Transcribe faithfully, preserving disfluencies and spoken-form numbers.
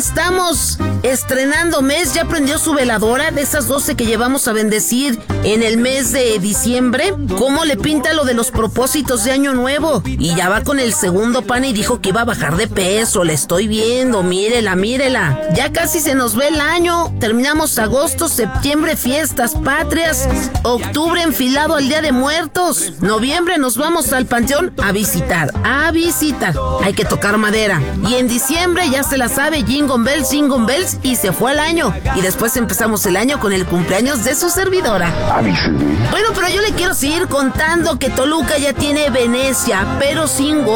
estamos estrenando mes. ¿Ya prendió su veladora de esas doce que llevamos a bendecir en el mes de diciembre? ¿Cómo le pinta lo de los propósitos de año nuevo? Y ya va con el segundo pan y dijo que iba a bajar de peso. La estoy viendo, mírela, mírela. Ya casi se nos ve el año. Terminamos agosto, septiembre, fiestas patrias. Octubre enfilado al Día de Muertos. Noviembre nos vamos al panteón a visitar, a visitar. Hay que tocar madera. Y en diciembre ya se la sabe, Jingle Bells, Jingle Bells, y se fue el año. Y después empezamos el año con el cumpleaños de su servidora. Bueno, pero yo le quiero seguir contando que Toluca ya tiene Venecia, pero sin